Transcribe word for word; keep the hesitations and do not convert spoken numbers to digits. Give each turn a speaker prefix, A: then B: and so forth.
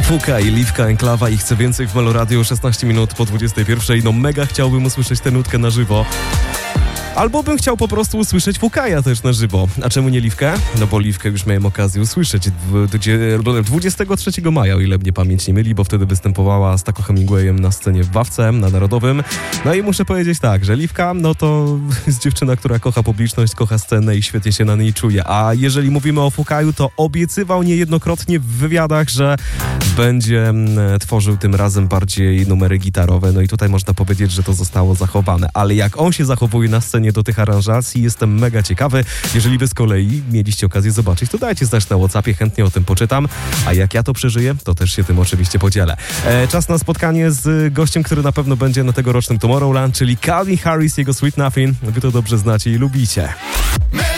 A: Fuka i Liwka, Enklawa i chcę więcej w Meloradio, szesnaście minut po dwudziestej pierwszej. No mega chciałbym usłyszeć tę nutkę na żywo. Albo bym chciał po prostu usłyszeć Fukaja też na żywo. A czemu nie Liwkę? No bo Liwkę już miałem okazję usłyszeć dwudziestego trzeciego maja, o ile mnie pamięć nie myli, bo wtedy występowała z Taco Hemingwayem na scenie w Wawce, na Narodowym. No i muszę powiedzieć tak, że Liwka, no to jest dziewczyna, która kocha publiczność, kocha scenę i świetnie się na niej czuje. A jeżeli mówimy o Fukaju, to obiecywał niejednokrotnie w wywiadach, że będzie tworzył tym razem bardziej numery gitarowe. No i tutaj można powiedzieć, że to zostało zachowane. Ale jak on się zachowuje na scenie do tych aranżacji, jestem mega ciekawy. Jeżeli wy z kolei mieliście okazję zobaczyć, to dajcie znać na WhatsAppie, chętnie o tym poczytam. A jak ja to przeżyję, to też się tym oczywiście podzielę. E, czas na spotkanie z gościem, który na pewno będzie na tegorocznym Tomorrowland, czyli Calvin Harris, jego Sweet Nothing. Wy to dobrze znacie i lubicie.